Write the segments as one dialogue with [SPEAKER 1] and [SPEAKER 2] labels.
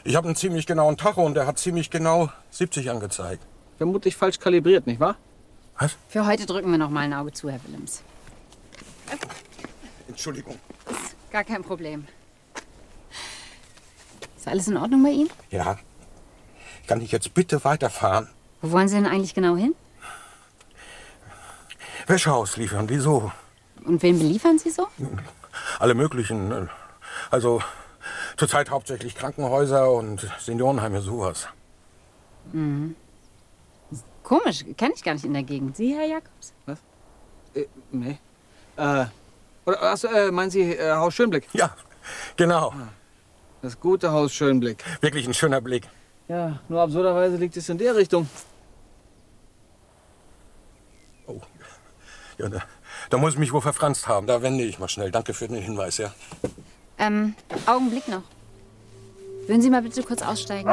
[SPEAKER 1] Ich habe einen ziemlich genauen Tacho und der hat ziemlich genau 70 angezeigt.
[SPEAKER 2] Vermutlich falsch kalibriert, nicht wahr?
[SPEAKER 1] Was?
[SPEAKER 3] Für heute drücken wir noch mal ein Auge zu, Herr Willems.
[SPEAKER 1] Entschuldigung.
[SPEAKER 3] Ist gar kein Problem. Ist alles in Ordnung bei Ihnen?
[SPEAKER 1] Ja. Kann ich jetzt bitte weiterfahren?
[SPEAKER 3] Wo wollen Sie denn eigentlich genau hin?
[SPEAKER 1] Wäschehaus liefern, wieso?
[SPEAKER 3] Und wen beliefern Sie so?
[SPEAKER 1] Alle möglichen. Also zurzeit hauptsächlich Krankenhäuser und Seniorenheime, sowas.
[SPEAKER 3] Mhm. Komisch, kenne ich gar nicht in der Gegend. Sie, Herr Jakobs?
[SPEAKER 2] Was? Nee. Oder, achso, meinen Sie Haus Schönblick?
[SPEAKER 1] Ja, genau.
[SPEAKER 2] Das gute Haus Schönblick.
[SPEAKER 1] Wirklich ein schöner Blick.
[SPEAKER 2] Ja, nur absurderweise liegt es in der Richtung.
[SPEAKER 1] Oh. Ja, da muss ich mich wohl verfranst haben. Da wende ich mal schnell. Danke für den Hinweis, ja.
[SPEAKER 3] Augenblick noch. Würden Sie mal bitte kurz aussteigen?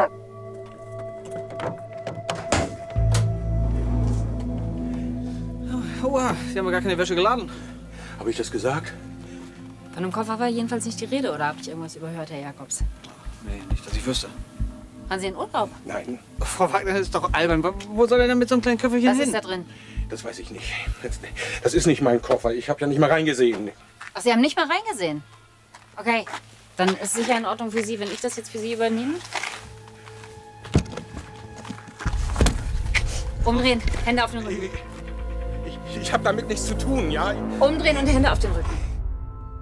[SPEAKER 2] Aua, Sie haben ja gar keine Wäsche geladen.
[SPEAKER 1] Habe ich das gesagt?
[SPEAKER 3] Von einem Koffer war jedenfalls nicht die Rede, oder habe ich irgendwas überhört, Herr Jakobs?
[SPEAKER 2] Nee, nicht, dass ich wüsste.
[SPEAKER 3] Waren Sie in Urlaub?
[SPEAKER 1] Nein,
[SPEAKER 2] Frau Wagner, das ist doch albern. Wo soll er denn mit so einem kleinen Köfferchen
[SPEAKER 3] Was
[SPEAKER 2] hin?
[SPEAKER 3] ist da drin?
[SPEAKER 1] das weiß ich nicht. Das ist nicht mein Koffer. Ich habe ja nicht mal reingesehen.
[SPEAKER 3] Ach, Sie haben nicht mal reingesehen? Okay, dann ist es sicher in Ordnung für Sie, wenn ich das jetzt für Sie übernehme. Umdrehen, Hände auf den Rücken.
[SPEAKER 1] Ich habe damit nichts zu tun, ja?
[SPEAKER 3] Umdrehen und Hände auf den Rücken.